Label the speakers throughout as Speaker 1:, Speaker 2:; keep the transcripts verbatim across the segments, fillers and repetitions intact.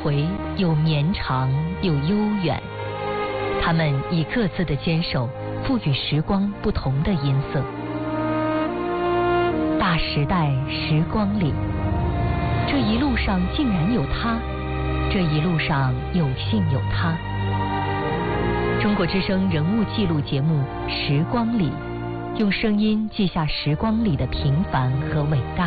Speaker 1: 回又绵长又悠远。他们以各自的坚守，赋予时光不同的音色。大时代时光里，这一路上竟然有他，这一路上有幸有他。中国之声人物记录节目《时光里》，用声音记下时光里的平凡和伟大。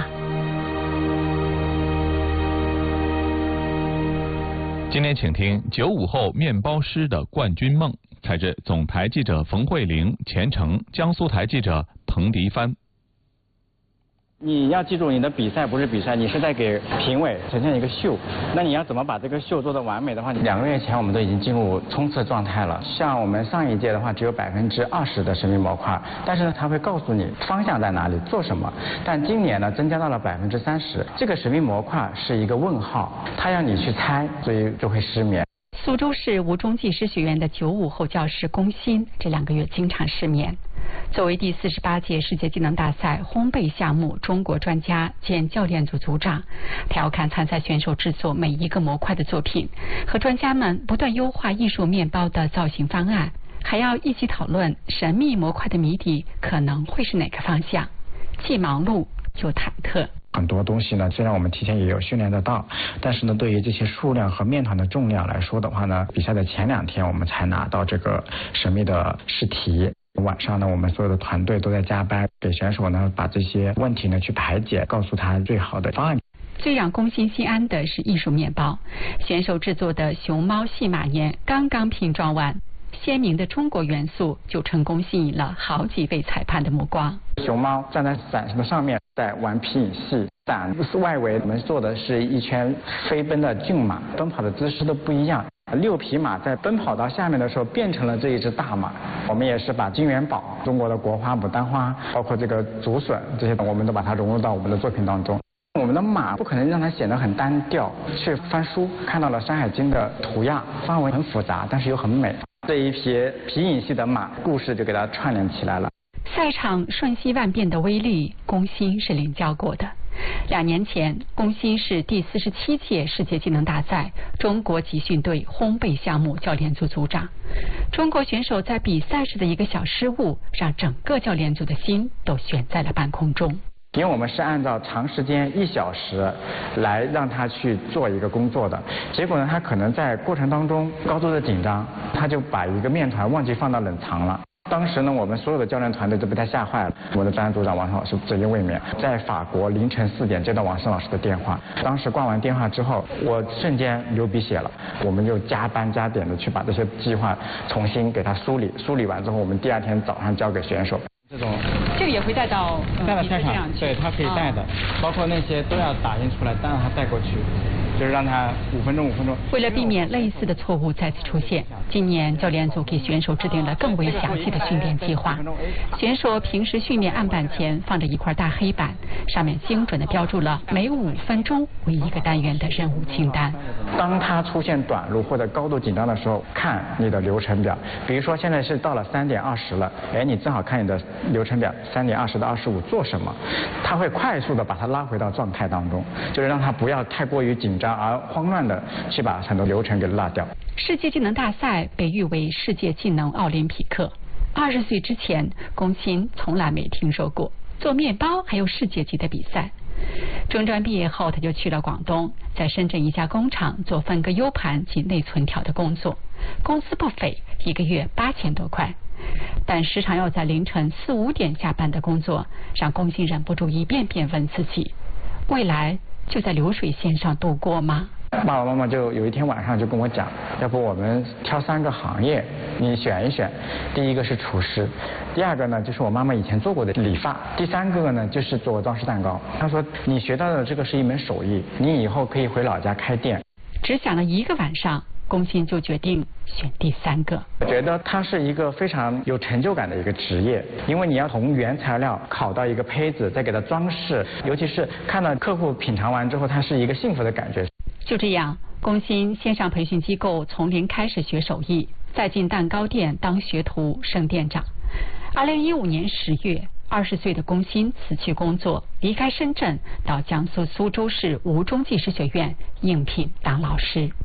Speaker 2: 今天请听九五后面包师的冠军梦，采自总台记者冯慧玲、钱程，江苏台记者彭迪帆。
Speaker 3: 你要记住，你的比赛不是比赛，你是在给评委呈现一个秀。那你要怎么把这个秀做得完美的话，两个月前我们都已经进入冲刺状态了。像我们上一届的话，只有百分之二十的神秘模块，但是呢，它会告诉你方向在哪里，做什么。但今年呢，增加到了百分之三十。这个神秘模块是一个问号，它要你去猜，所以就会失眠。
Speaker 4: 苏州市吴中技师学院的九五后教师龚鑫这两个月经常失眠。作为第四十八届世界技能大赛烘焙项目中国专家兼教练组组长，他要看参赛选手制作每一个模块的作品，和专家们不断优化艺术面包的造型方案，还要一起讨论神秘模块的谜底可能会是哪个方向，既忙碌又忐忑。
Speaker 3: 很多东西呢，虽然我们提前也有训练得到，但是呢，对于这些数量和面团的重量来说的话呢，比赛的前两天我们才拿到这个神秘的试题。晚上呢，我们所有的团队都在加班，给选手呢把这些问题呢去排解，告诉他最好的方案。
Speaker 4: 最让龚鑫心安的是艺术面包，选手制作的熊猫戏马年刚刚拼装完，鲜明的中国元素就成功吸引了好几位裁判的目光。
Speaker 3: 熊猫站在伞的上面，在玩皮影戏，伞外围我们做的是一圈飞奔的骏马，奔跑的姿势都不一样。六匹马在奔跑到下面的时候变成了这一只大马。我们也是把金元宝、中国的国花牡丹花，包括这个竹笋这些，我们都把它融入到我们的作品当中。我们的马不可能让它显得很单调，去翻书看到了《山海经》的图样，范围很复杂，但是又很美。这一匹皮影戏的马，故事就给它串联起来了。
Speaker 4: 赛场瞬息万变的威力，龚鑫是领教过的。两年前，龚鑫是第四十七届世界技能大赛中国集训队烘焙项目教练组组长。中国选手在比赛时的一个小失误，让整个教练组的心都悬在了半空中。
Speaker 3: 因为我们是按照长时间一小时来让他去做一个工作的，结果呢，他可能在过程当中高度的紧张，他就把一个面团忘记放到冷藏了。当时呢，我们所有的教练团队都被他吓坏了。我的专案组长王胜老师直接卫冕，在法国凌晨四点接到王胜老师的电话，当时挂完电话之后，我瞬间流鼻血了。我们就加班加点的去把这些计划重新给他梳理，梳理完之后，我们第二天早上交给选手。这种
Speaker 4: 这个也会带到
Speaker 3: 带到赛场，对，他可以带的，包括那些都要打印出来，再让他带过去。就是让他五分钟五分钟。
Speaker 4: 为了避免类似的错误再次出现，今年教练组给选手制定了更为详细的训练计划。选手平时训练案板前放着一块大黑板，上面精准地标注了每五分钟为一个单元的任务清单。
Speaker 3: 当他出现短路或者高度紧张的时候，看你的流程表，比如说现在是到了三点二十了，哎，你正好看你的流程表，三点二十到二十五做什么，他会快速的把他拉回到状态当中，就是让他不要太过于紧张而慌乱的去把很多流程给落掉。
Speaker 4: 世界技能大赛被誉为世界技能奥林匹克。二十岁之前，龚鑫从来没听说过做面包还有世界级的比赛。中专毕业后，他就去了广东，在深圳一家工厂做分割 U 盘及内存条的工作，工资不菲，一个月八千多块。但时常要在凌晨四五点下班的工作，让龚鑫忍不住一遍遍问自己：未来就在流水线上度过吗？
Speaker 3: 爸爸妈妈就有一天晚上就跟我讲，要不我们挑三个行业，你选一选。第一个是厨师，第二个呢就是我妈妈以前做过的理发，第三个呢就是做装饰蛋糕。她说你学到的这个是一门手艺，你以后可以回老家开店。
Speaker 4: 只想了一个晚上，龚鑫就决定选第三个。
Speaker 3: 我觉得它是一个非常有成就感的一个职业，因为你要从原材料烤到一个胚子，再给它装饰，尤其是看到客户品尝完之后，它是一个幸福的感觉。
Speaker 4: 就这样，龚鑫先上培训机构从零开始学手艺，再进蛋糕店当学徒升店长。二零一五年十月，二十岁的龚鑫辞去工作，离开深圳，到江苏苏州市吴中技师学院应聘当老师。